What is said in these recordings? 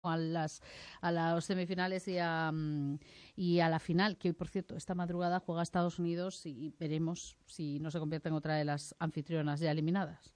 a las semifinales y a la final, que hoy, por cierto, esta madrugada juega Estados Unidos y veremos si no se convierte en otra de las anfitrionas ya eliminadas.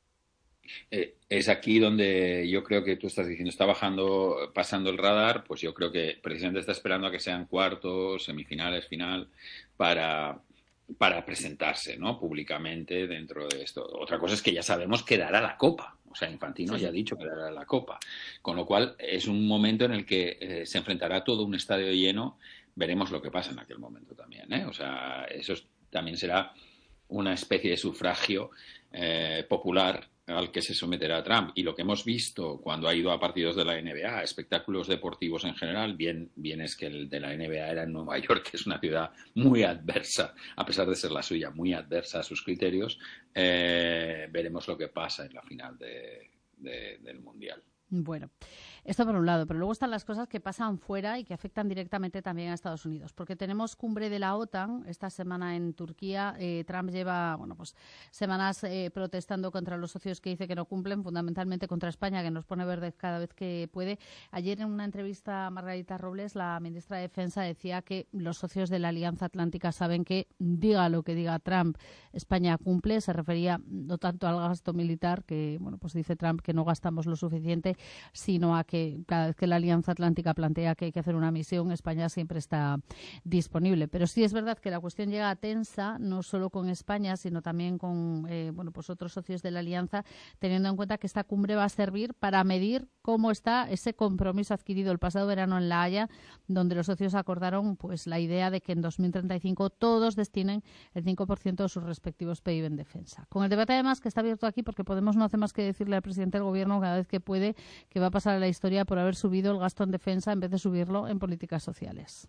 Es aquí donde yo creo que tú estás diciendo, está bajando, pasando el radar, pues yo creo que precisamente está esperando a que sean cuartos, semifinales, final, para, para presentarse, ¿no? Públicamente dentro de esto. Otra cosa es que ya sabemos que dará la Copa. O sea, Infantino Sí, ya ha sí. dicho que dará la Copa. Con lo cual, es un momento en el que se enfrentará todo un estadio lleno. Veremos lo que pasa en aquel momento también, ¿eh? O sea, también será una especie de sufragio popular al que se someterá Trump. Y lo que hemos visto cuando ha ido a partidos de la NBA, a espectáculos deportivos en general, bien es que el de la NBA era en Nueva York, que es una ciudad muy adversa, a pesar de ser la suya, muy adversa a sus criterios, veremos lo que pasa en la final del Mundial. Bueno, esto por un lado, pero luego están las cosas que pasan fuera y que afectan directamente también a Estados Unidos, porque tenemos cumbre de la OTAN esta semana en Turquía. Trump lleva, bueno, pues semanas protestando contra los socios que dice que no cumplen, fundamentalmente contra España, que nos pone verde cada vez que puede. Ayer en una entrevista a Margarita Robles, la ministra de Defensa, decía que los socios de la Alianza Atlántica saben que diga lo que diga Trump, España cumple. Se refería no tanto al gasto militar, que, bueno, pues dice Trump que no gastamos lo suficiente, sino a que cada vez que la Alianza Atlántica plantea que hay que hacer una misión, España siempre está disponible. Pero sí es verdad que la cuestión llega tensa, no solo con España, sino también con bueno, pues otros socios de la Alianza, teniendo en cuenta que esta cumbre va a servir para medir cómo está ese compromiso adquirido el pasado verano en La Haya, donde los socios acordaron pues la idea de que en 2035 todos destinen el 5% de sus respectivos PIB en defensa. Con el debate, además, que está abierto aquí, porque Podemos no hace más que decirle al presidente del Gobierno cada vez que puede que va a pasar a la historia por haber subido el gasto en defensa en vez de subirlo en políticas sociales.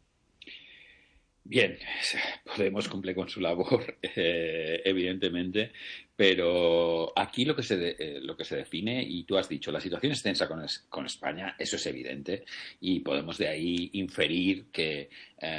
Bien, Podemos cumple con su labor, evidentemente, pero aquí lo que se define, y tú has dicho, la situación es tensa con España, eso es evidente, y podemos de ahí inferir que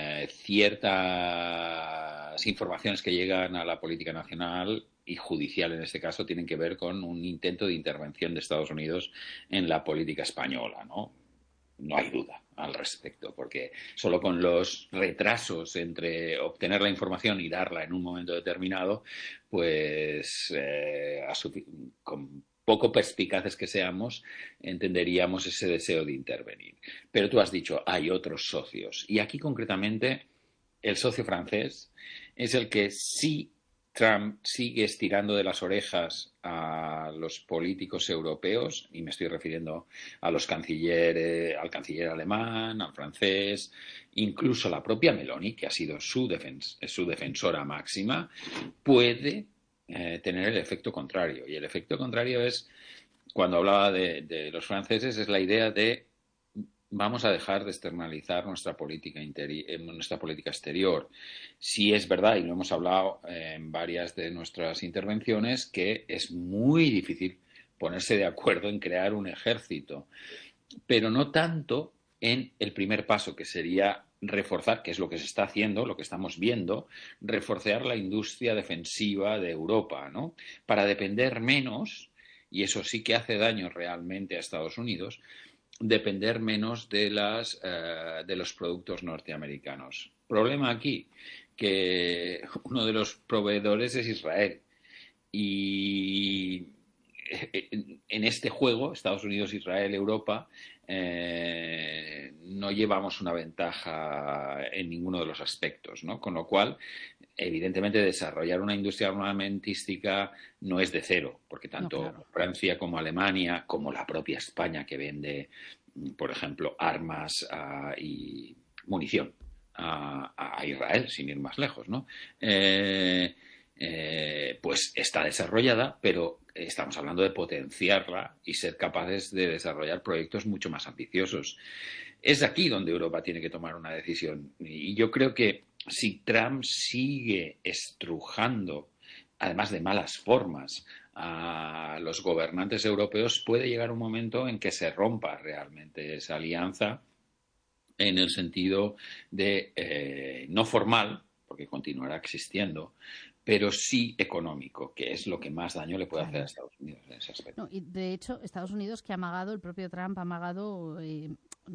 ciertas informaciones que llegan a la política nacional y judicial en este caso tienen que ver con un intento de intervención de Estados Unidos en la política española, ¿no? No hay duda al respecto, porque solo con los retrasos entre obtener la información y darla en un momento determinado, pues con poco perspicaces que seamos, entenderíamos ese deseo de intervenir. Pero tú has dicho, hay otros socios. Y aquí concretamente, el socio francés es el que sí Trump sigue estirando de las orejas a los políticos europeos, y me estoy refiriendo a los cancilleres, al canciller alemán, al francés, incluso la propia Meloni, que ha sido su defensora máxima, puede tener el efecto contrario. Y el efecto contrario es, cuando hablaba de los franceses, es la idea de vamos a dejar de externalizar nuestra política exterior. Sí es verdad, y lo hemos hablado en varias de nuestras intervenciones, que es muy difícil ponerse de acuerdo en crear un ejército, pero no tanto en el primer paso, que sería reforzar, que es lo que se está haciendo, lo que estamos viendo, reforzar la industria defensiva de Europa, ¿no? Para depender menos, y eso sí que hace daño realmente a Estados Unidos, depender menos de los productos norteamericanos. Problema aquí, que uno de los proveedores es Israel. Y en este juego, Estados Unidos, Israel, Europa, no llevamos una ventaja en ninguno de los aspectos, ¿no? Con lo cual, evidentemente, desarrollar una industria armamentística no es de cero, porque No, tanto claro. Francia como Alemania, como la propia España, que vende, por ejemplo, armas y munición a Israel, sin ir más lejos, ¿no? Pues está desarrollada, pero estamos hablando de potenciarla y ser capaces de desarrollar proyectos mucho más ambiciosos. Es aquí donde Europa tiene que tomar una decisión. Y yo creo que si Trump sigue estrujando, además de malas formas, a los gobernantes europeos, puede llegar un momento en que se rompa realmente esa alianza en el sentido de no formal, porque continuará existiendo, pero sí económico, que es lo que más daño le puede hacer a Claro. Estados Unidos en ese aspecto. No, y de hecho, Estados Unidos, que ha amagado, el propio Trump ha amagado